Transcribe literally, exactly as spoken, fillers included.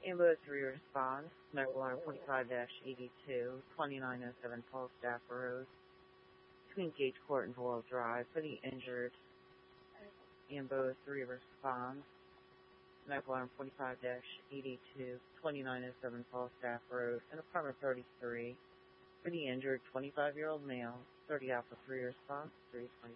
Ambulance three response, medical alarm forty-five eighty-two, twenty-nine oh seven Falstaff Road, between Gage Court and Doyle Drive, for the injured. Ambulance three response, medical alarm forty-five eighty-two, twenty-nine oh seven Falstaff Road, and apartment thirty-three, for the injured twenty-five-year-old male. thirty Alpha three response, three twenty.